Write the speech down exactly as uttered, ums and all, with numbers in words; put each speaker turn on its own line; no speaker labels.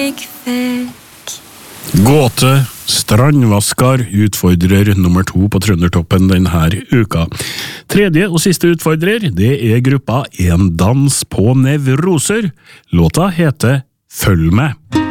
Gåte Strandvaskar utfordrer nummer to på Trøndertoppen denne uka. Tredje og siste utfordrer, det er gruppa En dans på nevroser. Låta heter Følg med.